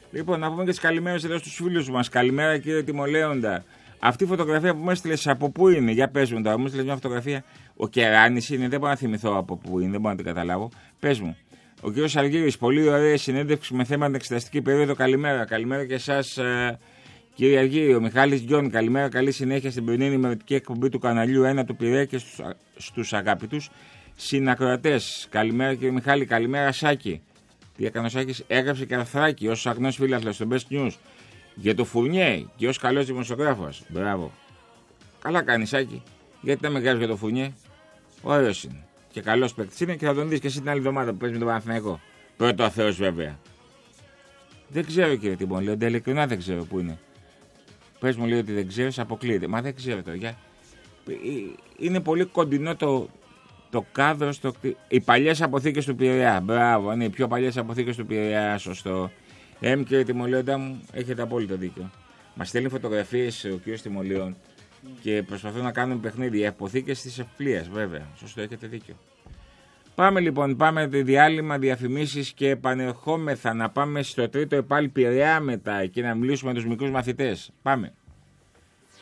Λοιπόν, να πούμε και τις καλημέρες εδώ στους φίλους μας. Καλημέρα κύριε Τιμολέοντα. Αυτή η φωτογραφία που μου έστειλες από πού είναι, για πες μου τώρα. Μου έστειλες μια φωτογραφία. Ο Κεράνης είναι, δεν μπορώ να θυμηθώ από πού είναι, δεν μπορώ να την καταλάβω. Πες μου. Ο κύριος Αλγύρης, πολύ ωραία συνέντευξη με θέμα την εξεταστική περίοδο. Καλημέρα. Καλημέρα και εσάς, κύριε Αργύρη. Ο Μιχάλης Γιών, καλημέρα. Καλή συνέχεια στην πρωινή ενημερωτική εκπομπή του καναλιού 1 του Πειραιά και στους αγαπητούς συνακροατές. Καλημέρα κύριε Μιχάλη. Καλημέρα Σάκη. Τι έκανε ο Σάκης, έγραψε και αρθράκι ως αγνός φίλαθλος στο Best News για το Φουρνιέ και ως καλός δημοσιογράφος. Μπράβο. Καλά κάνει Σάκη. Γιατί δεν με γράφει για το Φουρνιέ. Ωραίος είναι. Και καλός παίκτης είναι και θα τον δεις και εσύ την άλλη εβδομάδα που παίζει με τον Παναθηναϊκό. Πρώτο ο Θεός βέβαια. Δεν ξέρω κύριε Τιμολέοντα, ειλικρινά δεν ξέρω πού είναι. Πες μου λέει ότι δεν ξέρεις, αποκλείεται. Μα δεν ξέρω τώρα. Είναι πολύ κοντινό το κάδρο στο. Οι παλιές αποθήκες του Πειραιά. Μπράβο, είναι οι πιο παλιές αποθήκες του Πειραιά. Σωστό. Κύριε Τιμολέοντα μου, έχετε απόλυτο δίκιο. Μας στέλνει φωτογραφίες ο κύριος Τιμολέον και προσπαθούν να κάνουν παιχνίδι. Οι αποθήκες της Ευφλίας, βέβαια. Σωστό, έχετε δίκιο. Πάμε λοιπόν, πάμε διάλειμμα, διαφημίσεις και επανερχόμεθα να πάμε στο τρίτο ΕΠΑΛ Πειραιά μετά και να μιλήσουμε με τους μικρούς μαθητές. Πάμε.